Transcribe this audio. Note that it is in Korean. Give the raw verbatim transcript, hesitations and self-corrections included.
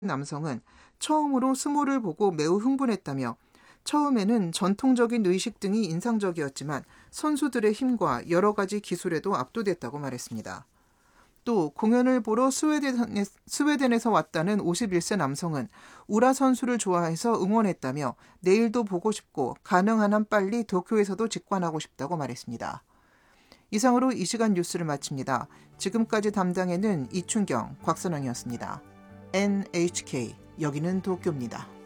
남성은 처음으로 스모를 보고 매우 흥분했다며 처음에는 전통적인 의식 등이 인상적이었지만 선수들의 힘과 여러 가지 기술에도 압도됐다고 말했습니다. 또 공연을 보러 스웨덴에, 스웨덴에서 왔다는 오십일 세 남성은 우라 선수를 좋아해서 응원했다며 내일도 보고 싶고 가능한 한 빨리 도쿄에서도 직관하고 싶다고 말했습니다. 이상으로 이 시간 뉴스를 마칩니다. 지금까지 담당에는 이춘경, 곽선영이었습니다. 엔에이치케이, 여기는 도쿄입니다.